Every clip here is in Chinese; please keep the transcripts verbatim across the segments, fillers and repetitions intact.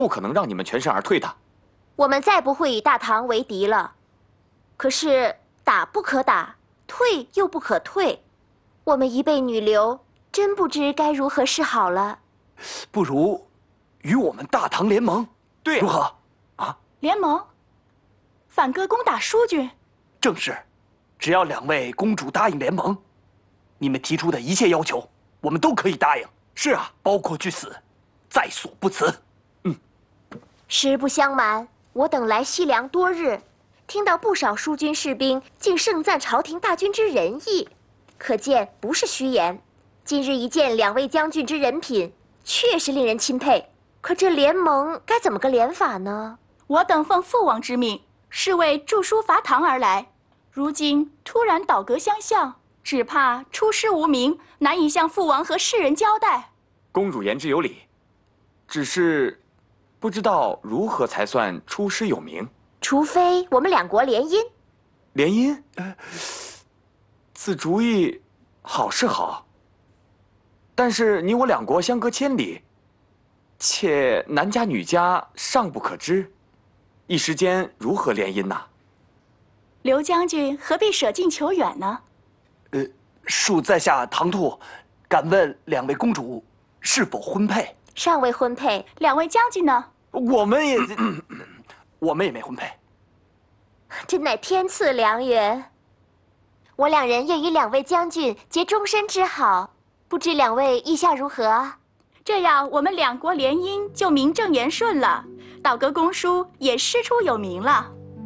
不可能让你们全身而退的。 我们再不会以大唐为敌了。可是打不可打，退又不可退，我们一辈女流，真不知该如何是好了。 不如与我们大唐联盟， 对， 如何？ 啊，联盟？反戈攻打疏军？ 正是，只要两位公主答应联盟，你们提出的一切要求，我们都可以答应。 是啊， 包括去死，在所不辞。 嗯。 实不相瞒，我等来西凉多日，听到不少疏军士兵竟盛赞朝廷大军之仁义，可见不是虚言。今日一见两位将军之人品，确实令人钦佩。可这联盟该怎么个联法呢？ 我等奉父王之命，是为著书伐唐而来，如今突然倒戈相向，只怕出师无名，难以向父王和世人交代。 公主言之有理，只是不知道如何才算出师有名。 除非我们两国联姻。 联姻？呃，此主意好是好，但是你我两国相隔千里，且男家女家尚不可知，一时间如何联姻呢？ 刘将军何必舍近求远呢？ 呃，恕在下唐突，敢问两位公主是否婚配？ 尚未婚配。 两位将军呢？ 我们也，我们也没婚配。 真乃天赐良缘。我两人愿与两位将军结终身之好，不知两位意下如何？ 这样我们两国联姻就名正言顺了，倒戈公书也师出有名了。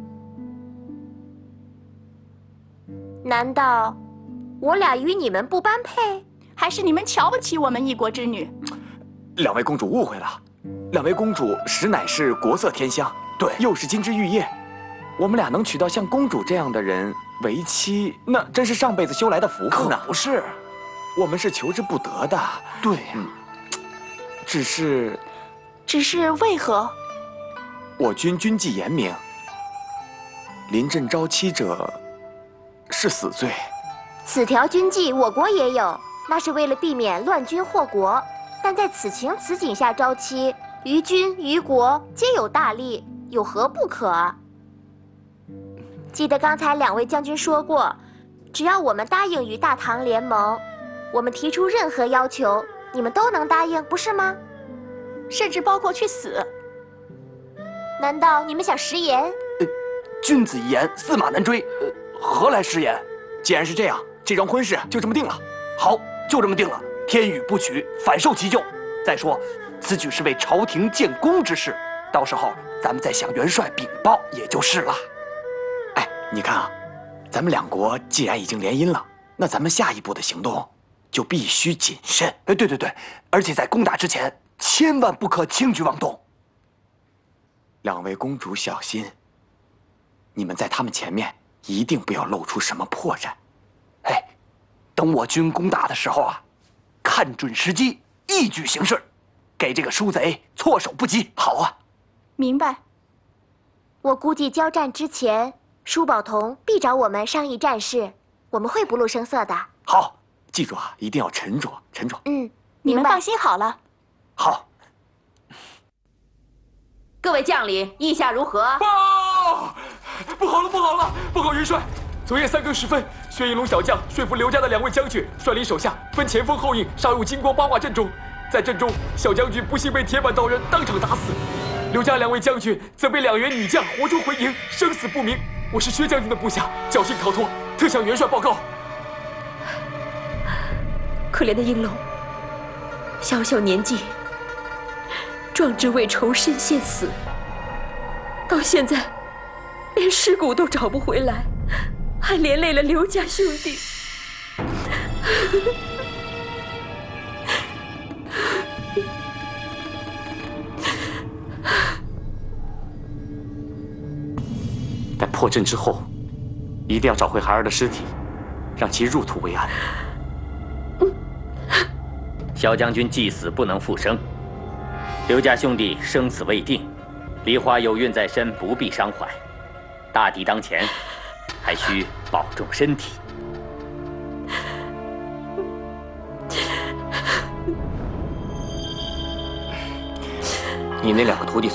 难道我俩与你们不般配？ 还是你们瞧不起我们一国之女？ 两位公主误会了，两位公主实乃是国色天香， 对， 又是金枝玉叶。我们俩能娶到像公主这样的人为妻，那真是上辈子修来的福分呢。 可不是， 我们是求之不得的。 对呀、 嗯，只是， 只是为何？ 我军军纪严明，临阵招妻者是死罪。 此条军纪我国也有，那是为了避免乱军祸国。但在此情此景下招妻，于军于国皆有大利，有何不可？记得刚才两位将军说过，只要我们答应与大唐联盟，我们提出任何要求，你们都能答应，不是吗？ 甚至包括去死。 难道你们想食言？ 呃，君子一言，驷马难追，呃，何来食言？ 既然是这样，这桩婚事就这么定了。 好，就这么定了。天与不取，反受其咎。再说，此举是为朝廷建功之事，到时候咱们再向元帅禀报也就是了。 哎，你看啊，咱们两国既然已经联姻了，那咱们下一步的行动就必须谨慎。 哎，对对对，而且在攻打之前，千万不可轻举妄动。 两位公主小心，你们在他们前面一定不要露出什么破绽。 哎，等我军攻打的时候啊，看准时机，一举行事，给这个书贼措手不及。好啊， 明白。 我估计交战之前，舒宝同必找我们商议战事，我们会不露声色的。 好， 记住啊，一定要沉着，沉着。 嗯， 你们放心好了。 好。 各位将领，意下如何？ 报！不好了，不好了！报告元帅，昨夜三更时分，薛应龙小将说服刘家的两位将军，率领手下分前锋后应，杀入金光八卦阵中。在阵中，小将军不幸被铁板刀人当场打死，刘家两位将军则被两员女将活捉回营，生死不明。我是薛将军的部下，侥幸逃脱，特向元帅报告。 可怜的应龙，小小年纪，壮志未酬身先死，到现在连尸骨都找不回来，还连累了刘家兄弟。 待破阵之后，一定要找回孩儿的尸体，让其入土为安。 萧将军既死不能复生，刘家兄弟生死未定，梨花有孕在身，不必伤怀。大敌当前，还需保重身体。 你你那两个徒弟